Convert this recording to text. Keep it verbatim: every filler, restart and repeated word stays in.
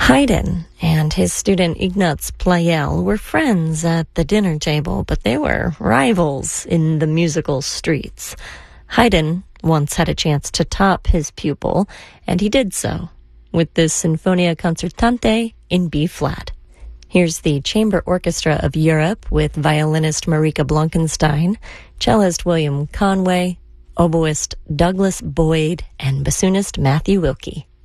Haydn and his student Ignaz Pleyel were friends at the dinner table, but they were rivals in the musical streets. Haydn once had a chance to top his pupil, and he did so with this Sinfonia Concertante in B-flat. Here's the Chamber Orchestra of Europe with violinist Marika Blankenstein, cellist William Conway, oboist Douglas Boyd, and bassoonist Matthew Wilkie.